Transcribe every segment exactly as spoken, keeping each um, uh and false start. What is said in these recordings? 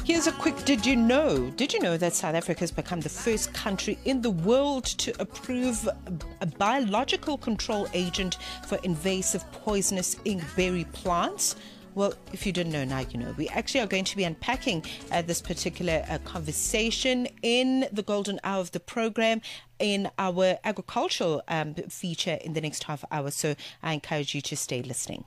Here's a quick did you know? Did you know that South Africa has become the first country in the world to approve a biological control agent for invasive poisonous inkberry plants? Well, if you didn't know, now you know. We actually are going to be unpacking uh, this particular uh, conversation in the golden hour of the program in our agricultural um, feature in the next half hour. So I encourage you to stay listening.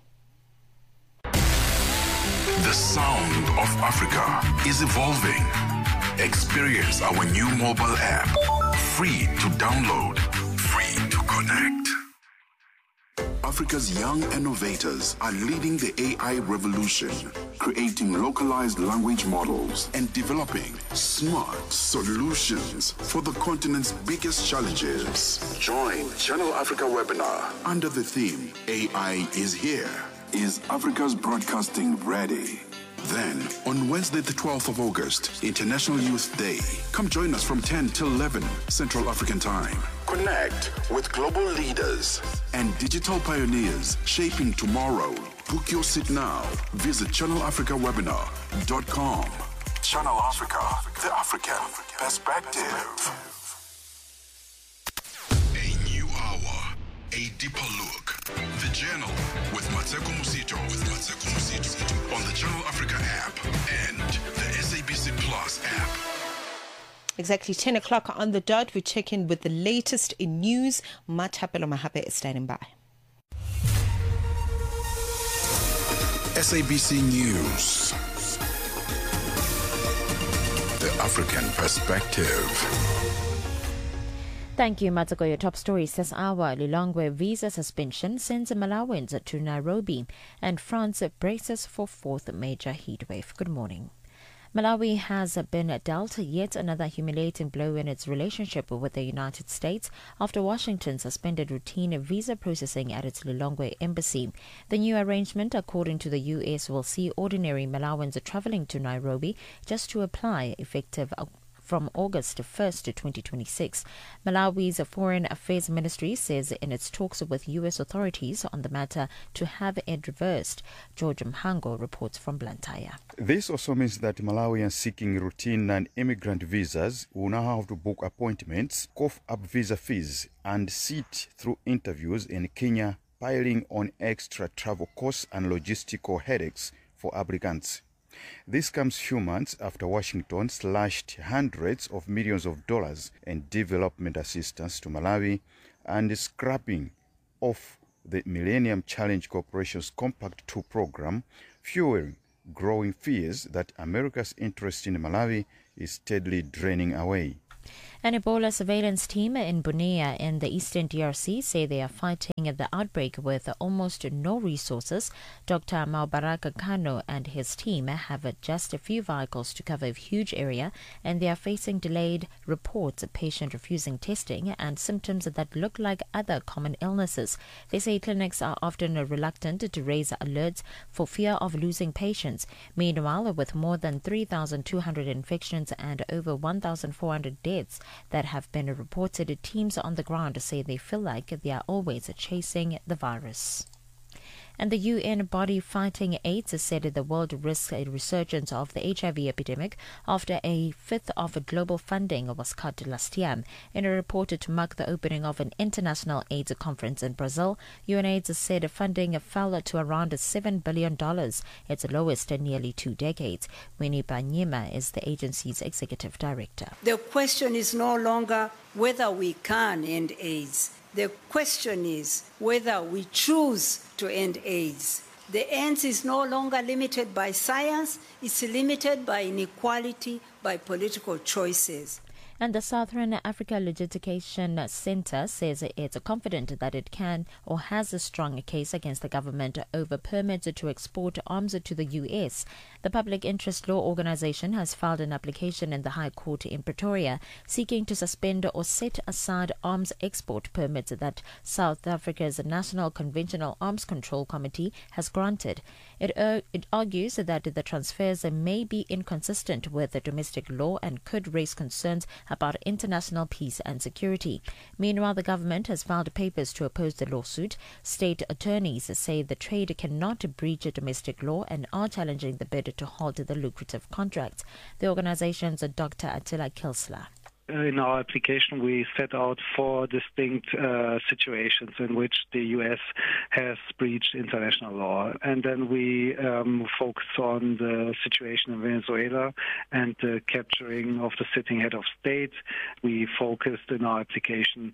The sound of Africa is evolving. Experience our new mobile app. Free to download, free to connect. Africa's young innovators are leading the A I revolution, creating localized language models and developing smart solutions for the continent's biggest challenges. Join Channel Africa webinar under the theme A I is here. Is Africa's broadcasting ready? Then, on Wednesday the twelfth of August, International Youth Day, come join us from ten till eleven Central African Time. Connect with global leaders and digital pioneers shaping tomorrow. Book your seat now. Visit channel africa webinar dot com. Channel Africa, the African perspective. A new hour, a deeper look. The Journal with Mateko Musito, with Mateko Musito on the Channel Africa app and the S A B C Plus app. Exactly ten o'clock on the dot, we check in with the latest in news. Matapelo Mahape is standing by. S A B C News. The African perspective. Thank you, Matako. Your top story says our Lilongwe visa suspension sends Malawians to Nairobi, and France braces for fourth major heatwave. Good morning. Malawi has been dealt yet another humiliating blow in its relationship with the United States after Washington suspended routine visa processing at its Lilongwe embassy. The new arrangement, according to the U S, will see ordinary Malawians traveling to Nairobi just to apply, effective from August first to twenty twenty-six. Malawi's Foreign Affairs Ministry says in its talks with U S authorities on the matter to have it reversed. George Mhango reports from Blantyre. This also means that Malawians seeking routine non-immigrant visas will now have to book appointments, cough up visa fees, and sit through interviews in Kenya, piling on extra travel costs and logistical headaches for applicants. This comes few months after Washington slashed hundreds of millions of dollars in development assistance to Malawi and scrapping off the Millennium Challenge Corporation's Compact two program, fueling growing fears that America's interest in Malawi is steadily draining away. An Ebola surveillance team in Bunia in the eastern D R C say they are fighting the outbreak with almost no resources. Doctor Maubaraka Kano and his team have just a few vehicles to cover a huge area, and they are facing delayed reports of patients refusing testing and symptoms that look like other common illnesses. They say clinics are often reluctant to raise alerts for fear of losing patients. Meanwhile, with more than three thousand two hundred infections and over one thousand four hundred deaths that have been reported, teams on the ground say they feel like they are always chasing the virus. And the U N body fighting AIDS said the world risks a resurgence of the H I V epidemic after a fifth of global funding was cut last year. In a report to mark the opening of an international AIDS conference in Brazil, UNAIDS said funding fell to around seven billion dollars, its lowest in nearly two decades. Winnie Banyima is the agency's executive director. The question is no longer whether we can end AIDS. The question is whether we choose to end AIDS. The end is no longer limited by science, it's limited by inequality, by political choices. And the Southern Africa Litigation Centre says it's confident that it can or has a strong case against the government over permits to export arms to the U S. The public interest law organisation has filed an application in the High Court in Pretoria seeking to suspend or set aside arms export permits that South Africa's National Conventional Arms Control Committee has granted. It, uh, it argues that the transfers may be inconsistent with the domestic law and could raise concerns about international peace and security. Meanwhile, the government has filed papers to oppose the lawsuit. State attorneys say the trade cannot breach domestic law and are challenging the bid to halt the lucrative contracts. The organization's Doctor Attila Kilsler. In our application, we set out four distinct uh, situations in which the U S has breached international law. And then we um, focus on the situation in Venezuela and the capturing of the sitting head of state. We focused in our application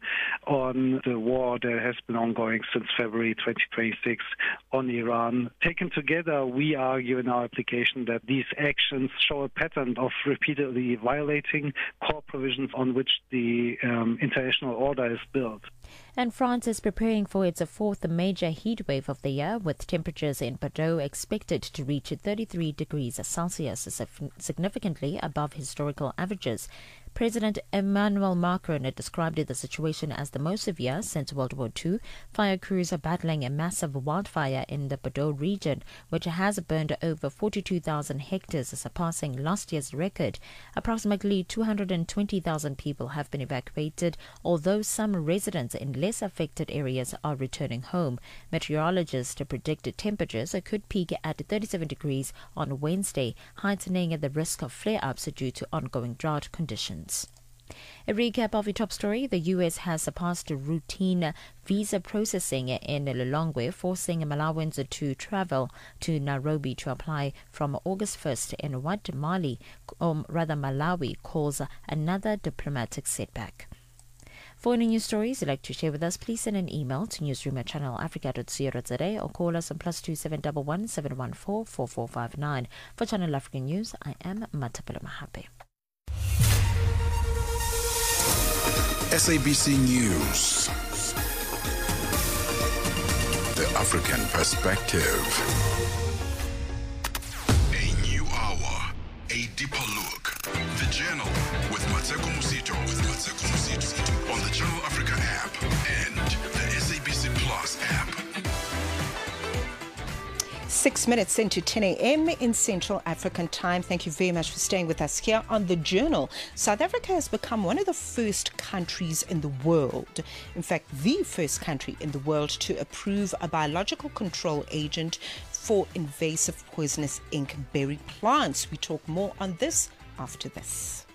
on the war that has been ongoing since February twenty twenty-six on Iran. Taken together, we argue in our application that these actions show a pattern of repeatedly violating core provisions on which the um, international order is built. And France is preparing for its fourth major heat wave of the year, with temperatures in Bordeaux expected to reach thirty-three degrees Celsius, significantly above historical averages. President Emmanuel Macron described the situation as the most severe since World War Two. Fire crews are battling a massive wildfire in the Bordeaux region, which has burned over forty-two thousand hectares, surpassing last year's record. Approximately two hundred twenty thousand people have been evacuated, although some residents in less affected areas are returning home. Meteorologists predict temperatures could peak at thirty-seven degrees on Wednesday, heightening the risk of flare-ups due to ongoing drought conditions. A recap of your top story. The U S has surpassed routine visa processing in Lilongwe, forcing Malawans to travel to Nairobi to apply from August first in what Mali, or rather Malawi, calls another diplomatic setback. For any news stories you'd like to share with us, please send an email to newsroom at channel africa dot co dot za or call us on plus two seven one one seven one four four four five nine. For Channel Africa News, I am Matapelo Mahape. S A B C News. The African Perspective. A new hour, a deeper look. The Journal with Mateko Musito, with Mateko Musito on the Channel Africa app and the S A B C Plus app. Six minutes into ten a.m. in Central African Time. Thank you very much for staying with us here on The Journal. South Africa has become one of the first countries in the world, in fact, the first country in the world to approve a biological control agent for invasive poisonous inkberry plants. We talk more on this after this.